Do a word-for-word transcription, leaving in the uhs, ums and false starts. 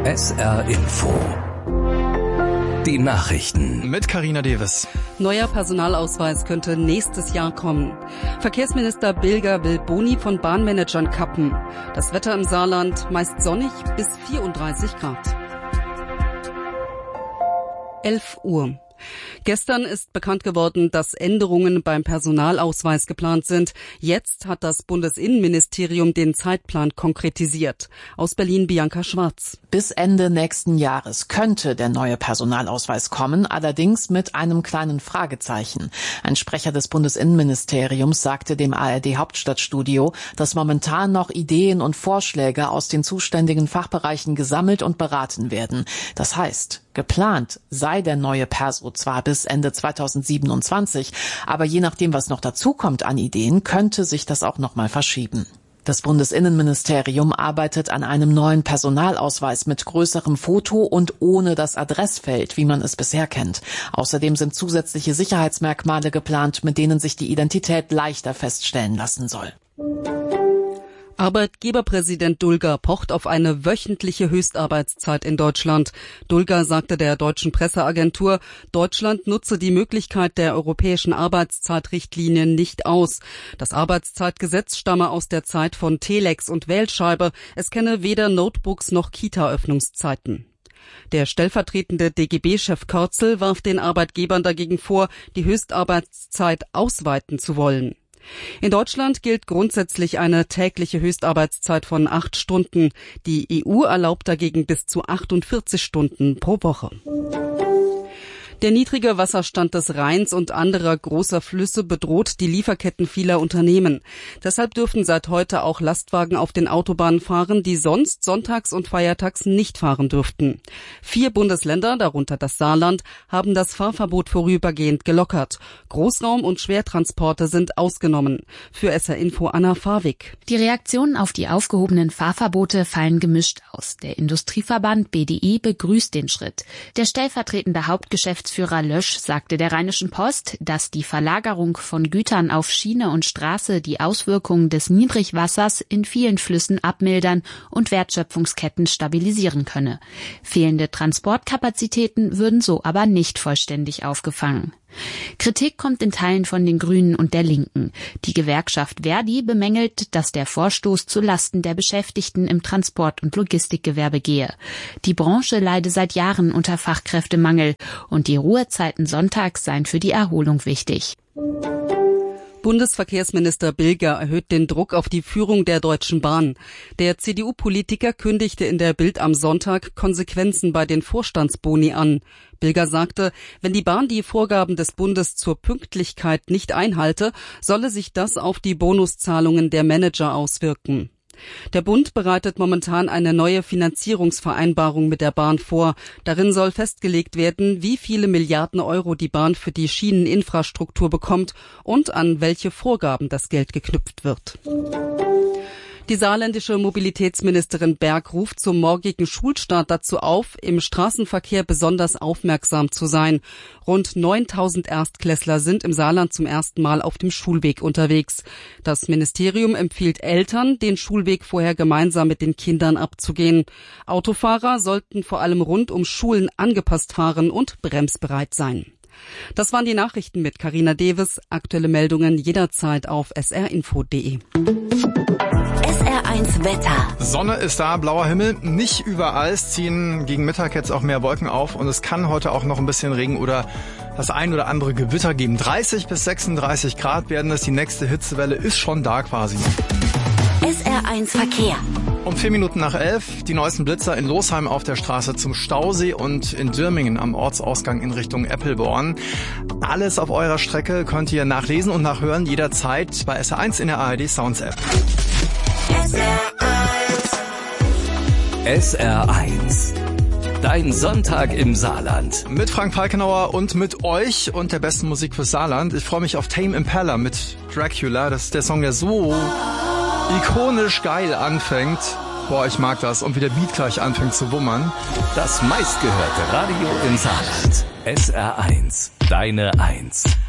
S R Info. Die Nachrichten. Mit Carina Davis. Neuer Personalausweis könnte nächstes Jahr kommen. Verkehrsminister Bilger will Boni von Bahnmanagern kappen. Das Wetter im Saarland meist sonnig bis vierunddreißig Grad. elf Uhr. Gestern ist bekannt geworden, dass Änderungen beim Personalausweis geplant sind. Jetzt hat das Bundesinnenministerium den Zeitplan konkretisiert. Aus Berlin Bianca Schwarz. Bis Ende nächsten Jahres könnte der neue Personalausweis kommen, allerdings mit einem kleinen Fragezeichen. Ein Sprecher des Bundesinnenministeriums sagte dem A R D Hauptstadtstudio, dass momentan noch Ideen und Vorschläge aus den zuständigen Fachbereichen gesammelt und beraten werden. Das heißt, geplant sei der neue Perso zwar bis Ende zweitausendsiebenundzwanzig, aber je nachdem, was noch dazukommt an Ideen, könnte sich das auch noch mal verschieben. Das Bundesinnenministerium arbeitet an einem neuen Personalausweis mit größerem Foto und ohne das Adressfeld, wie man es bisher kennt. Außerdem sind zusätzliche Sicherheitsmerkmale geplant, mit denen sich die Identität leichter feststellen lassen soll. Arbeitgeberpräsident Dulger pocht auf eine wöchentliche Höchstarbeitszeit in Deutschland. Dulger sagte der deutschen Presseagentur, Deutschland nutze die Möglichkeit der europäischen Arbeitszeitrichtlinien nicht aus. Das Arbeitszeitgesetz stamme aus der Zeit von Telex und Wählscheibe. Es kenne weder Notebooks noch Kita-Öffnungszeiten. Der stellvertretende D G B-Chef Körzel warf den Arbeitgebern dagegen vor, die Höchstarbeitszeit ausweiten zu wollen. In Deutschland gilt grundsätzlich eine tägliche Höchstarbeitszeit von acht Stunden. Die E U erlaubt dagegen bis zu achtundvierzig Stunden pro Woche. Der niedrige Wasserstand des Rheins und anderer großer Flüsse bedroht die Lieferketten vieler Unternehmen. Deshalb dürfen seit heute auch Lastwagen auf den Autobahnen fahren, die sonst sonntags und feiertags nicht fahren dürften. Vier Bundesländer, darunter das Saarland, haben das Fahrverbot vorübergehend gelockert. Großraum- und Schwertransporte sind ausgenommen. Für S R Info Anna Farwig. Die Reaktionen auf die aufgehobenen Fahrverbote fallen gemischt aus. Der Industrieverband B D I begrüßt den Schritt. Der stellvertretende Hauptgeschäftsführer Führer Lösch sagte der Rheinischen Post, dass die Verlagerung von Gütern auf Schiene und Straße die Auswirkungen des Niedrigwassers in vielen Flüssen abmildern und Wertschöpfungsketten stabilisieren könne. Fehlende Transportkapazitäten würden so aber nicht vollständig aufgefangen. Kritik kommt in Teilen von den Grünen und der Linken. Die Gewerkschaft Verdi bemängelt, dass der Vorstoß zu Lasten der Beschäftigten im Transport- und Logistikgewerbe gehe. Die Branche leide seit Jahren unter Fachkräftemangel und die Ruhezeiten sonntags seien für die Erholung wichtig. Bundesverkehrsminister Bilger erhöht den Druck auf die Führung der Deutschen Bahn. Der C D U-Politiker kündigte in der Bild am Sonntag Konsequenzen bei den Vorstandsboni an. Bilger sagte, wenn die Bahn die Vorgaben des Bundes zur Pünktlichkeit nicht einhalte, solle sich das auf die Bonuszahlungen der Manager auswirken. Der Bund bereitet momentan eine neue Finanzierungsvereinbarung mit der Bahn vor. Darin soll festgelegt werden, wie viele Milliarden Euro die Bahn für die Schieneninfrastruktur bekommt und an welche Vorgaben das Geld geknüpft wird. Die saarländische Mobilitätsministerin Berg ruft zum morgigen Schulstart dazu auf, im Straßenverkehr besonders aufmerksam zu sein. Rund neuntausend Erstklässler sind im Saarland zum ersten Mal auf dem Schulweg unterwegs. Das Ministerium empfiehlt Eltern, den Schulweg vorher gemeinsam mit den Kindern abzugehen. Autofahrer sollten vor allem rund um Schulen angepasst fahren und bremsbereit sein. Das waren die Nachrichten mit Carina Davis. Aktuelle Meldungen jederzeit auf s r info punkt d e. S R eins Wetter. Sonne ist da, blauer Himmel, nicht überall. Es ziehen gegen Mittag jetzt auch mehr Wolken auf und es kann heute auch noch ein bisschen Regen oder das ein oder andere Gewitter geben. dreißig bis sechsunddreißig Grad werden es, die nächste Hitzewelle ist schon da quasi. S R eins Verkehr. Um vier Minuten nach elf, die neuesten Blitzer in Losheim auf der Straße zum Stausee und in Dürmingen am Ortsausgang in Richtung Eppelborn. Alles auf eurer Strecke könnt ihr nachlesen und nachhören jederzeit bei S R eins in der A R D Sounds App. S R eins. S R eins. Dein Sonntag im Saarland. Mit Frank Falkenauer und mit euch und der besten Musik fürs Saarland. Ich freue mich auf Tame Impala mit Dracula. Das ist der Song, der so ikonisch geil anfängt. Boah, ich mag das. Und wie der Beat gleich anfängt zu wummern. Das meistgehörte Radio im Saarland. S R eins. Deine Eins.